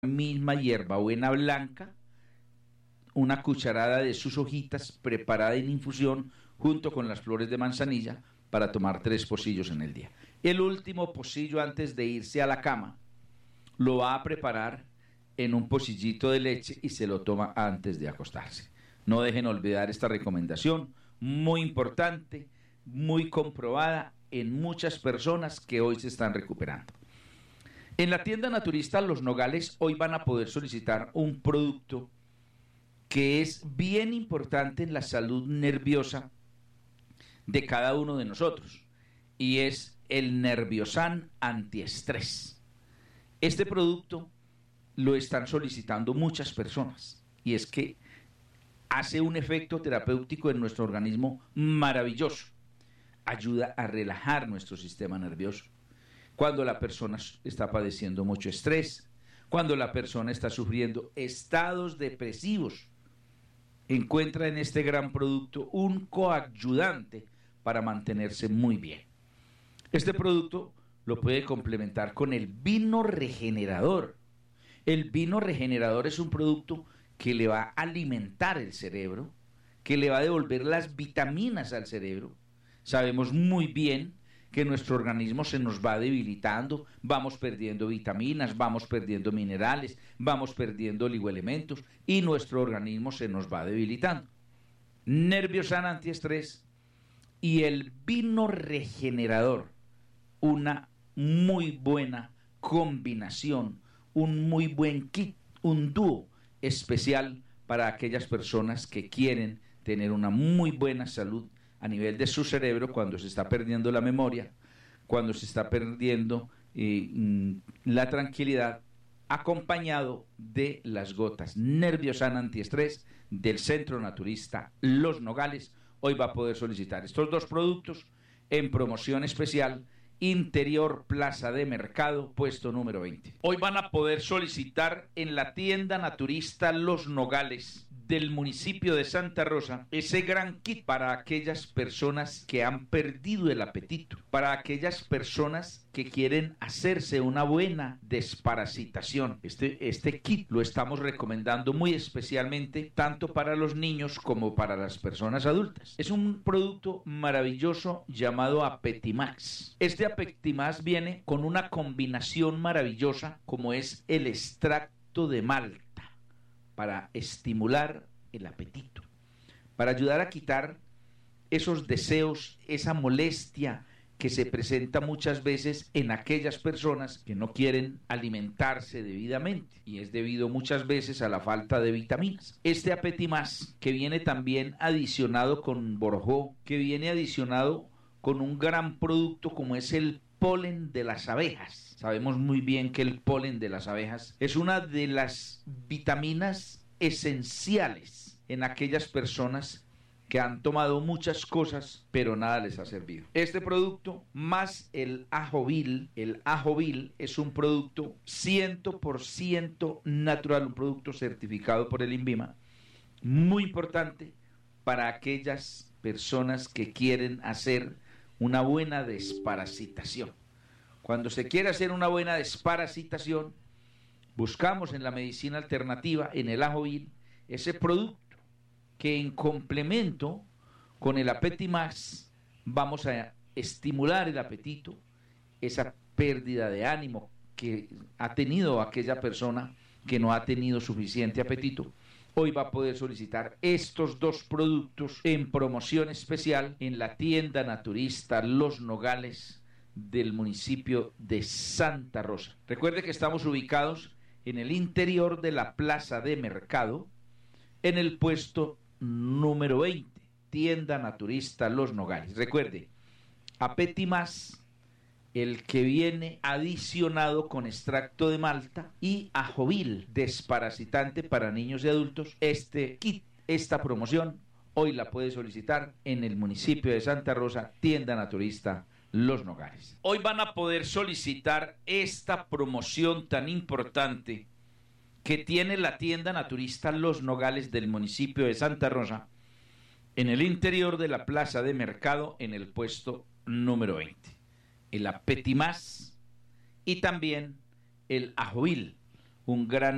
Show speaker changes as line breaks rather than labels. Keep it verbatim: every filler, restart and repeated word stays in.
misma hierbabuena blanca, una cucharada de sus hojitas preparada en infusión junto con las flores de manzanilla para tomar tres pocillos en el día. El último pocillo antes de irse a la cama lo va a preparar en un pocillito de leche y se lo toma antes de acostarse. No dejen olvidar esta recomendación, muy importante, muy comprobada en muchas personas que hoy se están recuperando. En la tienda naturista Los Nogales hoy van a poder solicitar un producto que es bien importante en la salud nerviosa de cada uno de nosotros, y es el Nerviosan antiestrés. Este producto lo están solicitando muchas personas, y es que hace un efecto terapéutico en nuestro organismo maravilloso. Ayuda a relajar nuestro sistema nervioso. Cuando la persona está padeciendo mucho estrés, cuando la persona está sufriendo estados depresivos, encuentra en este gran producto un coayudante para mantenerse muy bien. Este producto lo puede complementar con el vino regenerador. El vino regenerador es un producto que le va a alimentar el cerebro, que le va a devolver las vitaminas al cerebro. Sabemos muy bien que nuestro organismo se nos va debilitando, vamos perdiendo vitaminas, vamos perdiendo minerales, vamos perdiendo oligoelementos y nuestro organismo se nos va debilitando. Nerviosan antiestrés y el vino regenerador, una muy buena combinación, un muy buen kit, un dúo especial para aquellas personas que quieren tener una muy buena salud a nivel de su cerebro cuando se está perdiendo la memoria, cuando se está perdiendo eh, la tranquilidad, acompañado de las gotas Nerviosan antiestrés del Centro Naturista Los Nogales. Hoy va a poder solicitar estos dos productos en promoción especial, Interior Plaza de Mercado, puesto número veinte. Hoy van a poder solicitar en la tienda naturista Los Nogales del municipio de Santa Rosa ese gran kit para aquellas personas que han perdido el apetito, para aquellas personas que quieren hacerse una buena desparasitación. Este, este kit lo estamos recomendando muy especialmente tanto para los niños como para las personas adultas. Es un producto maravilloso llamado Apetimax. Este Apetimax viene con una combinación maravillosa como es el extracto de malta, para estimular el apetito, para ayudar a quitar esos deseos, esa molestia que se presenta muchas veces en aquellas personas que no quieren alimentarse debidamente, y es debido muchas veces a la falta de vitaminas. Este Apetimax, que viene también adicionado con borojó, que viene adicionado con un gran producto como es el polen de las abejas. Sabemos muy bien que el polen de las abejas es una de las vitaminas esenciales en aquellas personas que han tomado muchas cosas, pero nada les ha servido. Este producto más el Ajovil, el Ajovil es un producto cien por ciento natural, un producto certificado por el INVIMA, muy importante para aquellas personas que quieren hacer una buena desparasitación. Cuando se quiere hacer una buena desparasitación, buscamos en la medicina alternativa, en el Ajovil, ese producto que en complemento con el Apetimax vamos a estimular el apetito, esa pérdida de ánimo que ha tenido aquella persona que no ha tenido suficiente apetito. Hoy va a poder solicitar estos dos productos en promoción especial en la tienda naturista Los Nogales del municipio de Santa Rosa. Recuerde que estamos ubicados en el interior de la Plaza de Mercado, en el puesto número veinte, tienda naturista Los Nogales. Recuerde, Apetimax, el que viene adicionado con extracto de malta, y Ajovil, desparasitante para niños y adultos. Este kit, esta promoción, hoy la puede solicitar en el municipio de Santa Rosa, tienda naturista Los Nogales. Hoy van a poder solicitar esta promoción tan importante que tiene la tienda naturista Los Nogales del municipio de Santa Rosa, en el interior de la Plaza de Mercado, en el puesto número veinte. El Apetimax y también el Ajovil, un gran